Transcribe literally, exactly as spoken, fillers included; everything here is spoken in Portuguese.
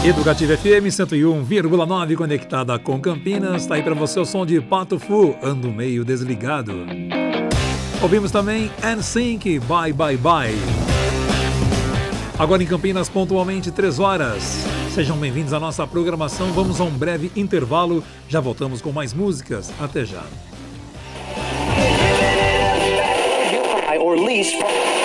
Educativa F M cento e um vírgula nove conectada com Campinas. Tá aí pra você o som de Pato Fu, Ando Meio Desligado. Ouvimos também N Sync, Bye Bye Bye. Agora em Campinas, pontualmente três horas. Sejam bem-vindos à nossa programação. Vamos a um breve intervalo. Já voltamos com mais músicas. Até já. Or lease